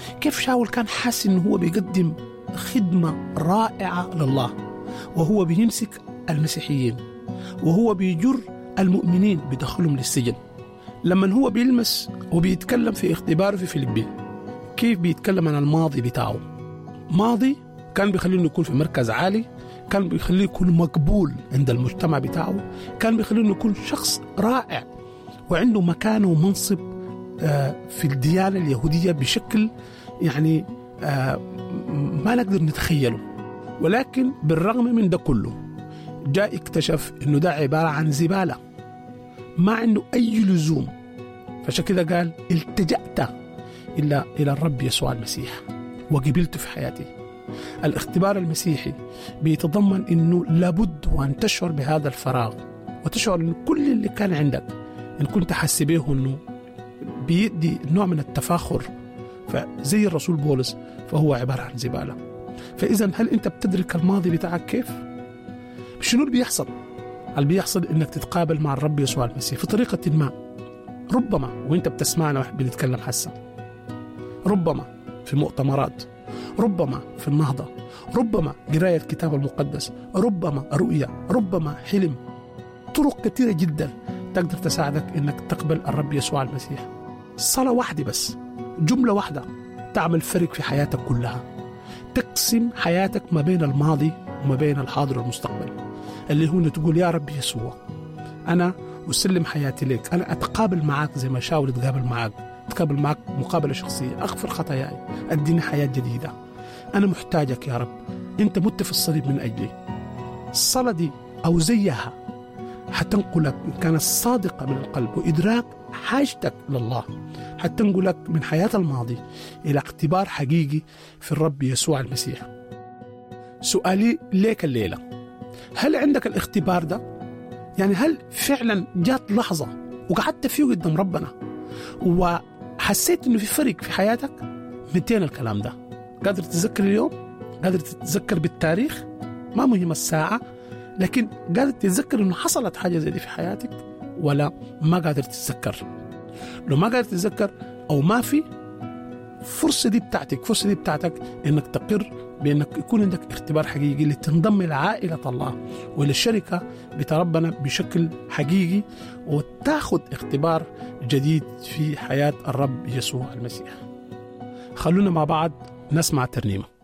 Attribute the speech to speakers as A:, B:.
A: كيف شاول كان حاسس إنه هو بيقدم خدمة رائعة لله، وهو بيمسك المسيحيين، وهو بيجر المؤمنين بدخلهم للسجن. لما هو بيلمس وبيتكلم في اختباره في فيليبي، كيف بيتكلم عن الماضي بتاعه، ماضي كان بيخليه يكون في مركز عالي، كان بيخليه يكون مقبول عند المجتمع بتاعه، كان بيخليه يكون شخص رائع وعنده مكانه ومنصب في الديانة اليهودية بشكل يعني ما نقدر نتخيله. ولكن بالرغم من ده كله جاء اكتشف انه ده عبارة عن زبالة ما عنده اي لزوم، فعشان كده قال التجأت الى الرب يسوع المسيح وقبلته في حياتي. الاختبار المسيحي بيتضمن انه لابد وان تشعر بهذا الفراغ، وتشعر ان كل اللي كان عندك ان كنت حاسس به انه بيدي نوع من التفاخر، فزي الرسول بولس فهو عبارة عن زبالة. فإذا هل أنت بتدرك الماضي بتاعك كيف؟ شنو اللي بيحصل؟ اللي بيحصل إنك تتقابل مع الرب يسوع المسيح في طريقة ما، ربما وإنت بتسمعنا بنتكلم حسا، ربما في مؤتمرات، ربما في النهضة، ربما قراية الكتاب المقدس، ربما رؤية، ربما حلم. طرق كثيرة جدا تقدر تساعدك إنك تقبل الرب يسوع المسيح. صلاة واحدة بس، جملة واحدة تعمل فرق في حياتك كلها، تقسم حياتك ما بين الماضي وما بين الحاضر والمستقبل، اللي هو تقول يا رب يسوع أنا أسلم حياتي لك، أنا أتقابل معك زي ما شاول تقابل معك، أتقابل معك مقابلة شخصية، أغفر خطاياي، أديني حياة جديدة، أنا محتاجك يا رب، أنت مت في الصليب من أجلي. الصلاة دي أو زيها حتنقلك إن كانت صادقة من القلب وإدراك حاجتك لله، حتنقلك من حياة الماضي إلى اختبار حقيقي في الرب يسوع المسيح. سؤالي ليك الليلة، هل عندك الاختبار ده؟ يعني هل فعلا جات لحظة وقعدت فيه قدام ربنا وحسيت إنه في فرق في حياتك؟ 200 الكلام ده قادر تتذكر اليوم؟ قادر تتذكر بالتاريخ؟ ما مهم الساعة، لكن قادر تتذكر إنه حصلت حاجة زي دي في حياتك ولا ما قادر تتذكر؟ لو ما قادر تتذكر أو ما في، فرصة دي بتاعتك إنك تقر بأنك يكون عندك اختبار حقيقي لتنضم إلى عائلة الله وإلى الشركة بتاع ربنا بشكل حقيقي، وتاخد اختبار جديد في حياة الرب يسوع المسيح. خلونا مع بعض نسمع ترنيمة.